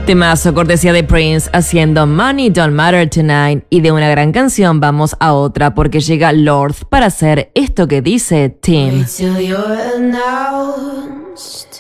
Temazo, cortesía de Prince, haciendo Money Don't Matter Tonight. Y de una gran canción vamos a otra, porque llega Lorde para hacer esto que dice Tim. Wait till you're announced.